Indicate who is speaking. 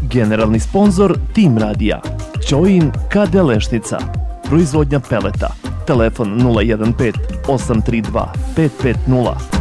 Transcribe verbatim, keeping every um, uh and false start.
Speaker 1: Generalni sponzor Tim Radija. Ćoin K D Lešnica. Proizvodnja peleta. Telefon nula jedan pet osam tri dva pet pet nula.